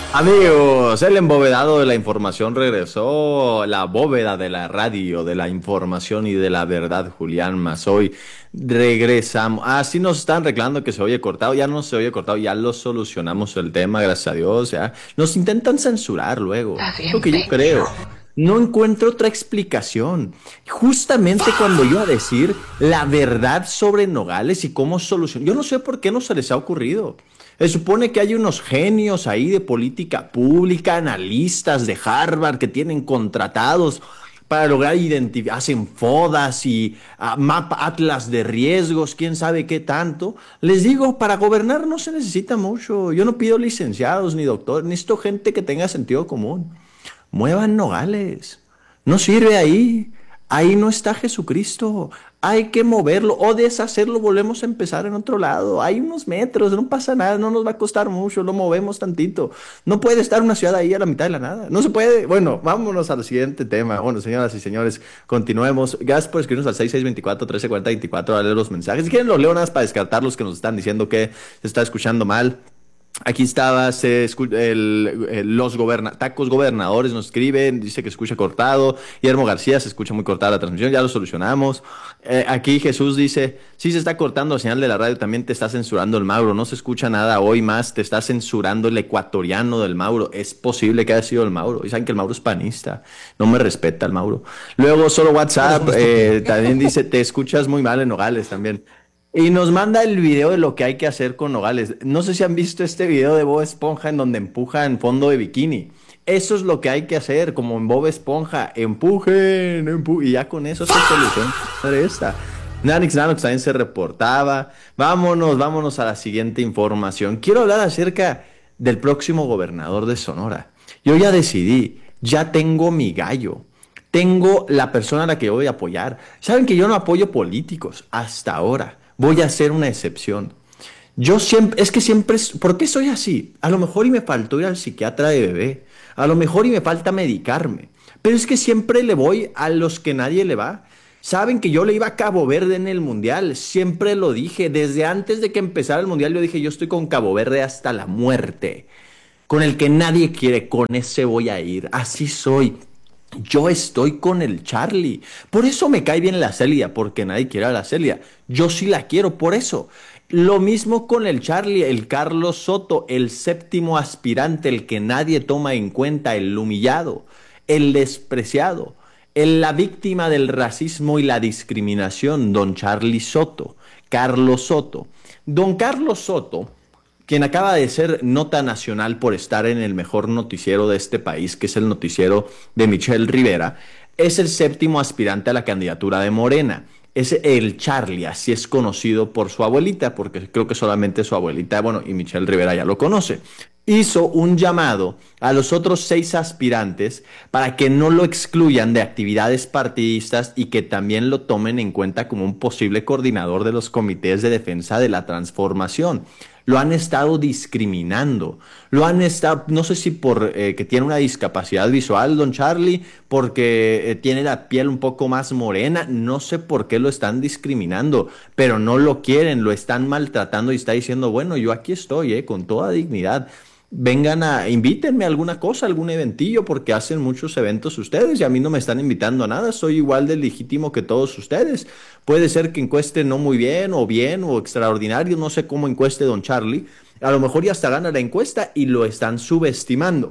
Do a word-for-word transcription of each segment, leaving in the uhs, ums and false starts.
Amigos, el embovedado de la información regresó, la bóveda de la radio, de la información y de la verdad, Julián Mazoy. Regresamos. Ah, sí nos están reclamando que se oye cortado, ya no se oye cortado, ya lo solucionamos el tema, gracias a Dios, ya. Nos intentan censurar luego, Está es lo bien, que yo creo. pendejo. No encuentro otra explicación. Justamente cuando iba a decir la verdad sobre Nogales y cómo solucionar, yo no sé por qué no se les ha ocurrido. Se supone que hay unos genios ahí de política pública, analistas de Harvard que tienen contratados para lograr identificar, hacen FODAS y ah, mapa atlas de riesgos, quién sabe qué tanto. Les digo, para gobernar no se necesita mucho. Yo no pido licenciados ni doctores, necesito gente que tenga sentido común. Muevan Nogales. No sirve ahí. Ahí no está Jesucristo. Hay que moverlo o deshacerlo. Volvemos a empezar en otro lado. Hay unos metros, no pasa nada, no nos va a costar mucho, lo movemos tantito. No puede estar una ciudad ahí a la mitad de la nada. No se puede. Bueno, vámonos al siguiente tema. Bueno, señoras y señores, continuemos. Gracias por escribirnos al seis seis dos cuatro, uno tres cuatro cero, veinticuatro a leer los mensajes. Si quieren, los leo nada más para descartar los que nos están diciendo que se está escuchando mal. Aquí estaba, se escu- el- el- los goberna- tacos gobernadores nos escriben, dice que escucha cortado. Guillermo García, se escucha muy cortada la transmisión, ya lo solucionamos. Eh, aquí Jesús dice, sí se está cortando la señal de la radio, también te está censurando el Mauro, no se escucha nada hoy más, te está censurando el ecuatoriano del Mauro. Es posible que haya sido el Mauro, y saben que el Mauro es panista, no me respeta el Mauro. Luego solo Eres WhatsApp, un estúpido. eh, también dice, te escuchas muy mal en Nogales también. Y nos manda el video de lo que hay que hacer con Nogales. No sé si han visto este video de Bob Esponja en donde empuja en fondo de bikini. Eso es lo que hay que hacer, como en Bob Esponja. Empujen, empu y ya con eso se soluciona esta. Nanix Nanox también se reportaba. Vámonos, vámonos a la siguiente información. Quiero hablar acerca del próximo gobernador de Sonora. Yo ya decidí, ya tengo mi gallo. Tengo la persona a la que voy a apoyar. Saben que yo no apoyo políticos hasta ahora. Voy a hacer una excepción. Yo siempre, es que siempre, es- ¿por qué soy así? A lo mejor y me faltó ir al psiquiatra de bebé. A lo mejor y me falta medicarme. Pero es que siempre le voy a los que nadie le va. Saben que yo le iba a Cabo Verde en el Mundial. Siempre lo dije. Desde antes de que empezara el Mundial, yo dije, yo estoy con Cabo Verde hasta la muerte. Con el que nadie quiere, con ese voy a ir. Así soy. Yo estoy con el Charlie. Por eso me cae bien la Celia, porque nadie quiere a la Celia. Yo sí la quiero, por eso. Lo mismo con el Charlie, el Carlos Soto, el séptimo aspirante, el que nadie toma en cuenta, el humillado, el despreciado, el- la víctima del racismo y la discriminación, don Charlie Soto, Carlos Soto. Don Carlos Soto, quien acaba de ser nota nacional por estar en el mejor noticiero de este país, que es el noticiero de Michelle Rivera, es el séptimo aspirante a la candidatura de Morena. Es el Charlie, así es conocido por su abuelita, porque creo que solamente su abuelita, bueno, y Michelle Rivera ya lo conoce. Hizo un llamado a los otros seis aspirantes para que no lo excluyan de actividades partidistas y que también lo tomen en cuenta como un posible coordinador de los comités de defensa de la transformación. Lo han estado discriminando, lo han estado, no sé si por eh, que tiene una discapacidad visual, don Charlie, porque eh, tiene la piel un poco más morena, no sé por qué lo están discriminando, pero no lo quieren, lo están maltratando y está diciendo, bueno, yo aquí estoy, eh, con toda dignidad. Vengan a, invítenme a alguna cosa, algún eventillo, porque hacen muchos eventos ustedes y a mí no me están invitando a nada, soy igual de legítimo que todos ustedes. Puede ser que encueste no muy bien o bien o extraordinario, no sé cómo encueste don Charlie. A lo mejor ya hasta gana la encuesta y lo están subestimando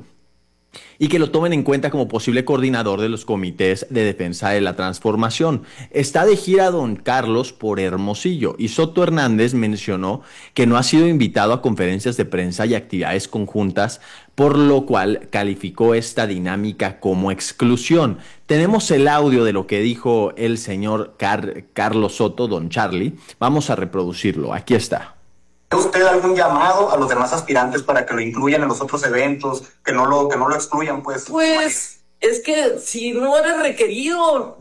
y que lo tomen en cuenta como posible coordinador de los comités de defensa de la transformación. Está de gira don Carlos por Hermosillo y Soto Hernández mencionó que no ha sido invitado a conferencias de prensa y actividades conjuntas, por lo cual calificó esta dinámica como exclusión. Tenemos el audio de lo que dijo el señor Car Carlos Soto, don Charlie. Vamos a reproducirlo. Aquí está. ¿Usted algún llamado a los demás aspirantes para que lo incluyan en los otros eventos, que no lo, que no lo excluyan, pues? Pues es que si no eres requerido,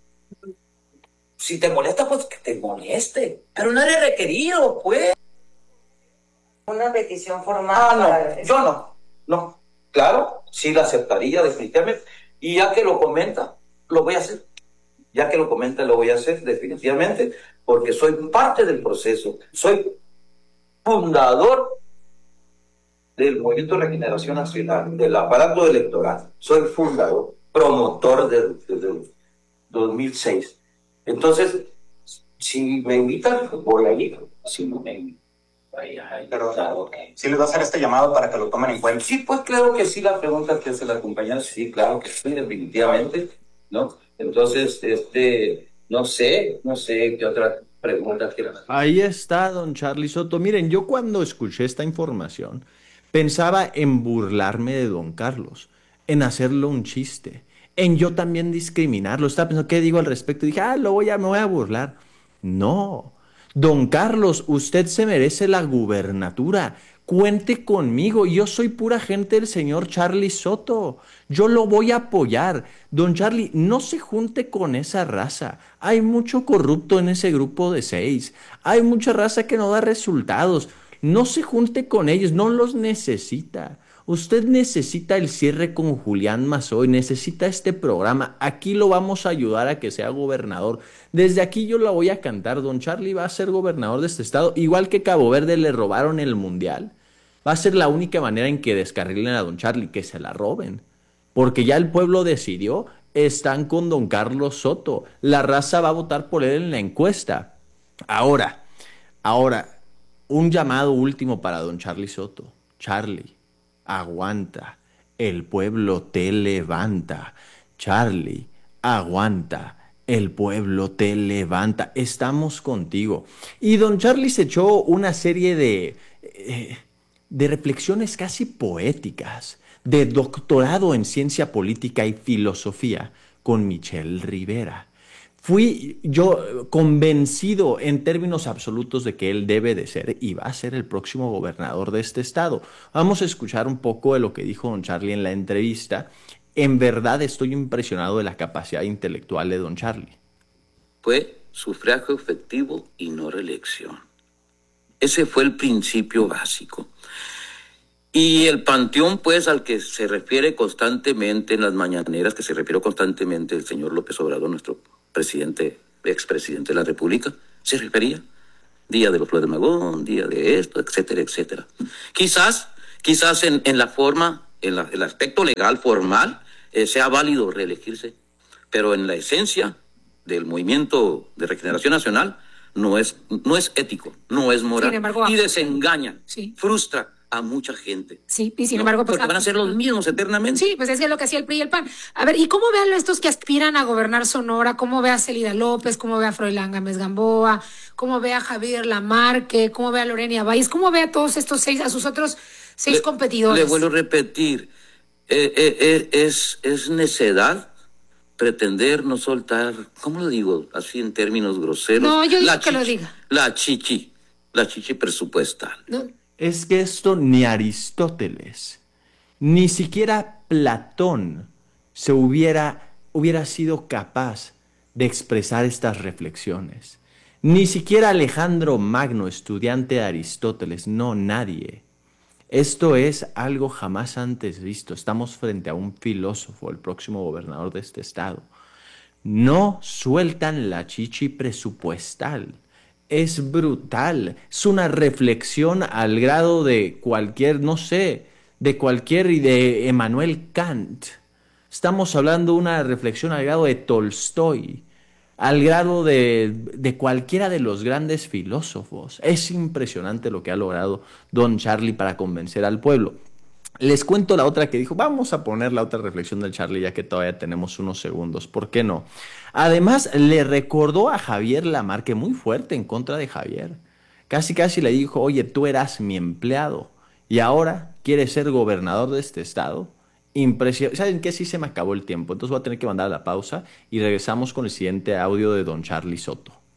si te molesta, pues que te moleste. Pero no eres requerido, pues. Una petición formal. Ah, para- no, yo no. No. Claro, sí la aceptaría definitivamente. Y ya que lo comenta, lo voy a hacer. Ya que lo comenta, lo voy a hacer definitivamente, porque soy parte del proceso. Soy fundador del Movimiento de Regeneración Nacional, del aparato electoral. Soy fundador, promotor desde el dos mil seis. Entonces, si me invitan, voy a ir. Si no me invitan, ahí, ahí, Pero claro, okay. sí les va a hacer este llamado para que lo tomen en cuenta. Sí, pues claro que sí, la pregunta que hace la compañera, sí, claro que sí, definitivamente, ¿no? Entonces, este, no sé, no sé qué otra pregunta quieran hacer. Ahí está, don Charlie Soto. Miren, yo cuando escuché esta información pensaba en burlarme de don Carlos, en hacerlo un chiste, en yo también discriminarlo. Estaba pensando, ¿qué digo al respecto? Y dije, ah, lo voy a, me voy a burlar. No, don Carlos, usted se merece la gubernatura. Cuente conmigo, yo soy pura gente del señor Charlie Soto. Yo lo voy a apoyar. Don Charlie, no se junte con esa raza. Hay mucho corrupto en ese grupo de seis. Hay mucha raza que no da resultados. No se junte con ellos, no los necesita. Usted necesita el cierre con Julián Mazoy, necesita este programa. Aquí lo vamos a ayudar a que sea gobernador. Desde aquí yo la voy a cantar. Don Charlie va a ser gobernador de este estado, igual que Cabo Verde le robaron el mundial. Va a ser la única manera en que descarrilen a don Charlie, que se la roben. Porque ya el pueblo decidió, están con don Carlos Soto. La raza va a votar por él en la encuesta. Ahora, ahora, un llamado último para don Charlie Soto. Charlie, aguanta. El pueblo te levanta. Charlie, aguanta. El pueblo te levanta. Estamos contigo. Y don Charlie se echó una serie de... Eh, de reflexiones casi poéticas, de doctorado en ciencia política y filosofía con Michelle Rivera. Fui yo convencido en términos absolutos de que él debe de ser y va a ser el próximo gobernador de este estado. Vamos a escuchar un poco de lo que dijo don Charlie en la entrevista. En verdad estoy impresionado de la capacidad intelectual de don Charlie. Fue sufragio efectivo y no reelección. Ese fue el principio básico. Y el panteón, pues, al que se refiere constantemente en las mañaneras, que se refirió constantemente el señor López Obrador, nuestro presidente, expresidente de la República, se refería día de los Flores de Magón, día de esto, etcétera, etcétera. Quizás, quizás en, en la forma, en la, el aspecto legal, formal, eh, sea válido reelegirse, pero en la esencia del movimiento de regeneración nacional, no es, no es ético, no es moral, Sin embargo, y desengaña, sí. frustra a mucha gente. Sí, y sin ¿no? embargo... Pues, porque van a ser los mismos eternamente. Sí, pues es que es lo que hacía el P R I y el P A N. A ver, ¿y cómo vean estos que aspiran a gobernar Sonora? ¿Cómo ve a Celida López? ¿Cómo ve a Froilán Gámez Gamboa? ¿Cómo ve a Javier Lamarque? ¿Cómo ve a Lorena Valles? ¿Cómo ve a todos estos seis, a sus otros seis le, competidores? Le vuelvo a repetir, eh, eh, eh, es, es necedad pretender no soltar, ¿cómo lo digo? Así en términos groseros. No, yo digo la que chichi, lo diga. La chichi, la chichi presupuestal. No. Es que esto ni Aristóteles, ni siquiera Platón se hubiera, hubiera sido capaz de expresar estas reflexiones. Ni siquiera Alejandro Magno, estudiante de Aristóteles, no, nadie. Esto es algo jamás antes visto. Estamos frente a un filósofo, el próximo gobernador de este estado. No sueltan la chichi presupuestal. Es brutal. Es una reflexión al grado de cualquier, no sé, de cualquier, y de Emmanuel Kant. Estamos hablando de una reflexión al grado de Tolstoy, al grado de, de cualquiera de los grandes filósofos. Es impresionante lo que ha logrado don Charlie para convencer al pueblo. Les cuento la otra que dijo. Vamos a poner la otra reflexión del Charlie ya que todavía tenemos unos segundos. ¿Por qué no? Además, le recordó a Javier Lamarque muy fuerte en contra de Javier. Casi casi le dijo, oye, tú eras mi empleado y ahora quieres ser gobernador de este estado. Impresionante. ¿Saben qué? Sí se me acabó el tiempo. Entonces voy a tener que mandar a la pausa y regresamos con el siguiente audio de don Charlie Soto.